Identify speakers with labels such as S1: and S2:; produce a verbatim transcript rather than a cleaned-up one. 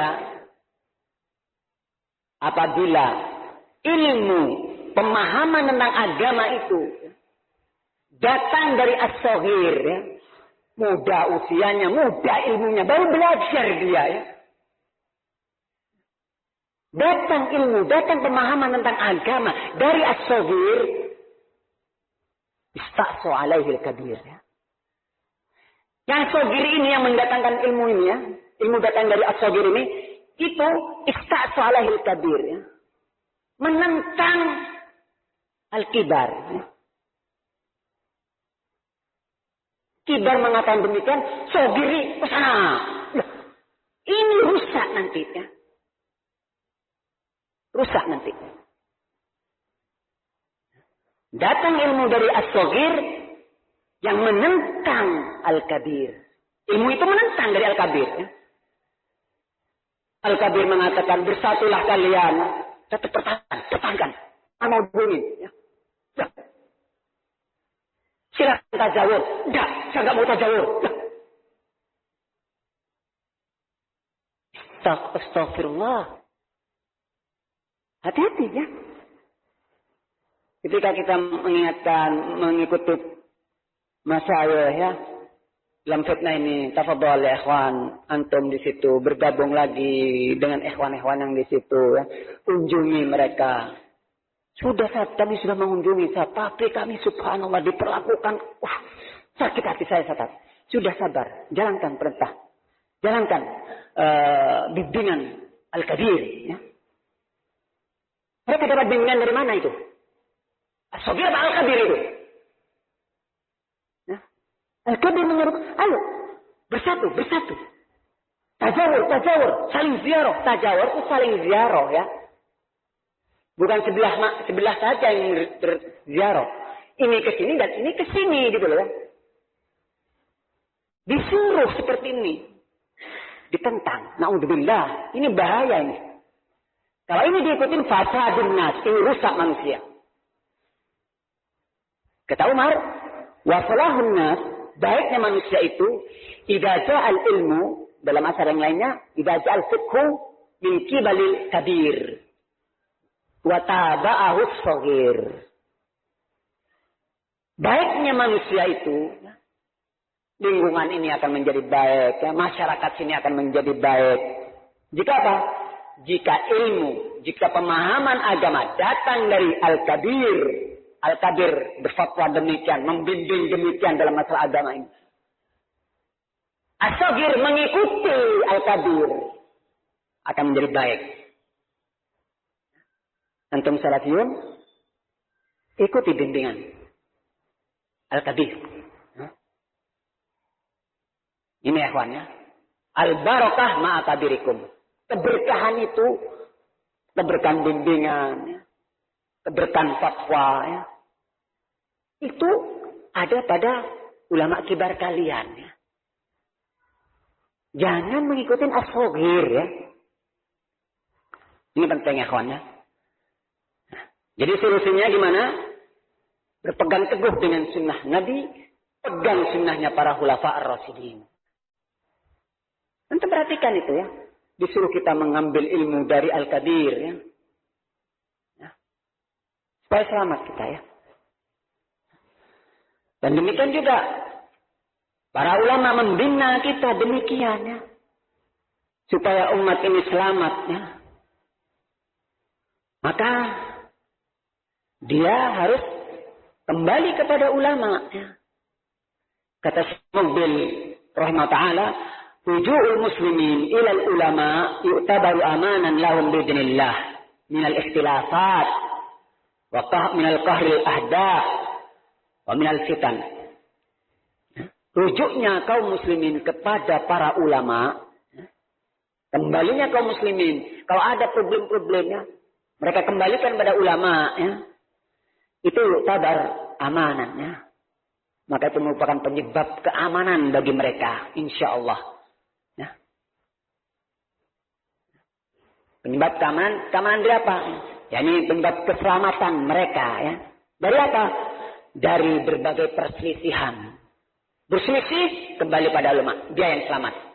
S1: apabila ilmu pemahaman tentang agama itu datang dari as-saghir, ya, muda usianya, muda ilmunya, baru belajar dia, ya. Datang ilmu, datang pemahaman tentang agama dari as-saghir, istaqsa alaihi al-kabir, ya. Yang saghir ini yang mendatangkan ilmu ini, ya, ilmu datang dari as-saghir ini, itu istaqsa alaihi al-kabir, ya. Menentang al-kibar, ya. Kibar mengatakan demikian, saghiri kesana. Ini rusak nanti, ya. Rusak nanti. Datang ilmu dari as-saghir yang menentang al-kabir. Ilmu itu menentang dari al-kabir, ya. Al-kabir mengatakan, bersatulah kalian. Tetap pertahankan, pertahankan. Mau bunyi, ya. Ya. Silakan tajawur. Enggak, saya enggak mau tajawur. Astagfirullah. Hati-hati, ya. Ketika kita mengingatkan, mengikuti masyayikh, ya, dalam fitnah ini, tafadhol ya ikhwan, antum di situ, bergabung lagi dengan ikhwan-ikhwan yang di situ, ya. Kunjungi mereka. Sudah saat kami sudah mengunjungi saat, tapi kami subhanallah diperlakukan, wah, sakit hati saya saat. Sudah sabar, jalankan perintah, jalankan uh, bimbingan al-kabir, ya. Mereka dapat bimbingan dari mana itu? As-saghir apa al-kabir itu? Ya. Al-kabir menyuruh, ayo bersatu, bersatu. Tajawur, tajawur, saling ziarah, tajawur itu saling ziarah, ya. Bukan sebelah sebelah saja yang berziarah. Ini ke sini dan ini ke sini gitu loh, ya. Disuruh seperti ini. Ditentang. Naudzubillah. Ini bahaya ini. Kalau ini diikutin fasadun nas, ini rusak manusia. Kata Umar, wa salahun nas, baiknya manusia itu idza ja'al ilmu, dalam asar yang lainnya, idza ja'al fiqhu min qibalil kabir. Wa taba'ahu as-saghir. Baiknya manusia itu, lingkungan ini akan menjadi baik, ya, masyarakat sini akan menjadi baik. Jika apa? Jika ilmu, jika pemahaman agama datang dari al-kabir, al-kabir berfatwa demikian, membimbing demikian dalam masalah agama ini. As-saghir mengikuti al-kabir akan menjadi baik. Antum salafiyun, ikuti bimbingan al-kabir. Ini ikhwannya. Al-barakah ma'akabirikum. Keberkahan itu, keberkahan bimbingan, keberkahan fatwa, ya. Itu ada pada ulama kibar kalian, ya. Jangan mengikuti as-saghir, ya. Ini penting ya kawannya. Jadi solusinya gimana? Berpegang teguh dengan sunnah Nabi, pegang sunnahnya para khulafa ar-rasyidin. Nanti perhatikan itu, ya. Disuruh kita mengambil ilmu dari al-kabir, ya. Ya. Supaya selamat kita, ya. Dan demikian juga para ulama membina kita demikian, ya. Supaya umat ini selamat, ya. Maka dia harus kembali kepada ulama, ya. Kata Syekh Muqbil rahimahullah taala, Ruju'ul muslimin ilal ulama yu'tabaru amanan lahum bidnillah minal ikhtilafat wa qah minal qahril ahda wa minal fitan. Rujuknya kaum muslimin kepada para ulama, kembalinya kaum muslimin, kalau ada problem-problemnya, mereka kembalikan pada ulama, ya. Itu yu'tabar amanannya. Maka itu merupakan penyebab keamanan bagi mereka, insya Allah. Penyebab keamanan, keamanan dari apa? Ya, ini penyebab keselamatan mereka, ya. Dari apa? Dari berbagai perselisihan. Berselisih kembali pada ulama, dia yang selamat.